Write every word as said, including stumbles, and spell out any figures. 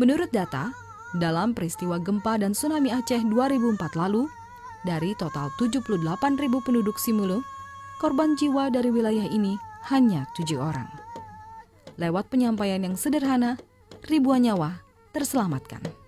Menurut data, dalam peristiwa gempa dan tsunami Aceh dua ribu empat lalu, dari total tujuh puluh delapan ribu penduduk Simeulue, korban jiwa dari wilayah ini hanya tujuh orang. Lewat penyampaian yang sederhana, ribuan nyawa terselamatkan.